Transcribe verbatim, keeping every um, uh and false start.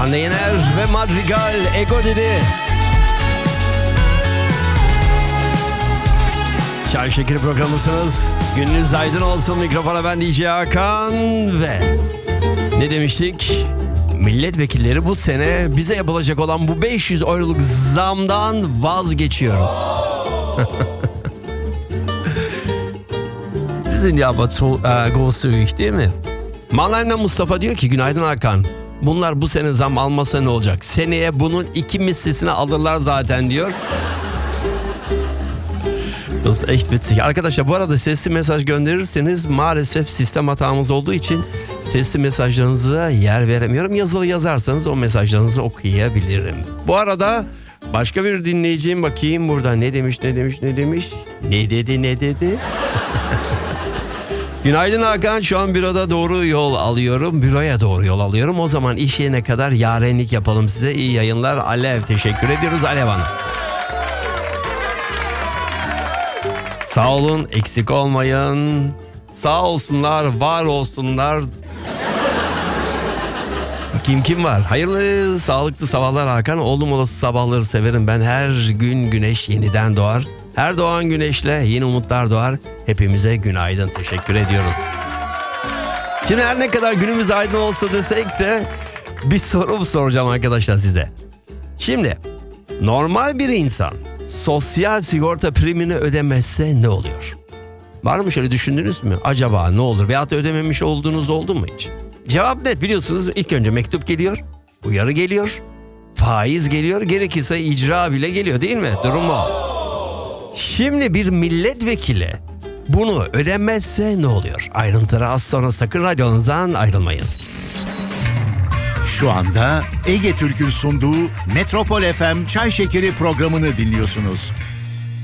Hande Yener ve Madrigal Ego dedi. Çay Şekeri programısınız. Gününüz aydın olsun. Mikrofona ben D J Hakan ve ne demiştik? Milletvekilleri bu sene bize yapılacak olan bu beş yüz euroluk zamdan vazgeçiyoruz. Sizin ya bu großzügig değil mi? Malayna Mustafa diyor ki günaydın Hakan. Bunlar bu sene zam almasa ne olacak? Seneye bunun iki mislisini alırlar zaten diyor. Das ist echt witzig. Arkadaşlar bu arada sesli mesaj gönderirseniz maalesef sistem hatamız olduğu için sesli mesajlarınıza yer veremiyorum. Yazılı yazarsanız o mesajlarınızı okuyabilirim. Bu arada başka bir dinleyeceğim bakayım burada ne demiş ne demiş ne demiş. Ne dedi ne dedi. Günaydın Hakan, şu an büroda doğru yol alıyorum. Büroya doğru yol alıyorum. O zaman iş yerine kadar yarenlik yapalım size. İyi yayınlar Alev. Teşekkür ediyoruz Alev Hanım. Sağ olun, eksik olmayın. Sağ olsunlar, var olsunlar. Kim kim var? Hayırlı, sağlıklı sabahlar Hakan. Oldum olası sabahları severim ben. Her gün güneş yeniden doğar. Her doğan güneşle yeni umutlar doğar. Hepimize günaydın. Teşekkür ediyoruz. Şimdi her ne kadar günümüz aydın olsa desek de bir soru soracağım arkadaşlar size. Şimdi normal bir insan sosyal sigorta primini ödemezse ne oluyor? Var mı şöyle düşündünüz mü? Acaba ne olur? Veyahut da ödememiş olduğunuz oldu mu hiç? Cevap net, biliyorsunuz. İlk önce mektup geliyor, uyarı geliyor, faiz geliyor, gerekirse icra bile geliyor değil mi? Durum o. Şimdi bir milletvekili bunu ödemezse ne oluyor? Ayrıntıları az sonra, sakın radyonuzdan ayrılmayın. Şu anda Ege Türk'ün sunduğu Metropol F M Çay Şekeri programını dinliyorsunuz.